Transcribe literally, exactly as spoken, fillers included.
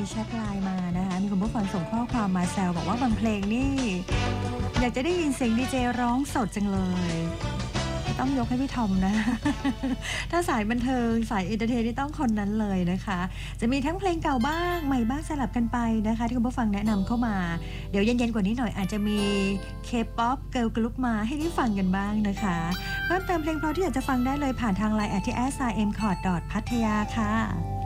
แชทไลน์มานะคะมีคุณผู้ฟังส่งข้อความมาแซวบอกว่าบางเพลงนี่อยากจะได้ยินเสียงดีเจร้องสดจังเลยต้องยกให้พี่ทอมนะ ถ้าสายบันเทิงสายเอนเตอร์เทนนี่ต้องคนนั้นเลยนะคะจะมีทั้งเพลงเก่าบ้างใหม่บ้างสลับกันไปนะคะที่คุณผู้ฟังแนะนำเข้ามาเดี๋ยวเย็นๆกว่านี้หน่อยอาจจะมี K-pop เกิร์ลกรุ๊ปมาให้ได้ฟังกันบ้างนะคะเพิ่มเติมเพลงเพราะที่อยากจะฟังได้เลยผ่านทาง ไลน์ แอท ที่ แอท ไซน์ เอ็ม คอร์ด พัทยาค่ะ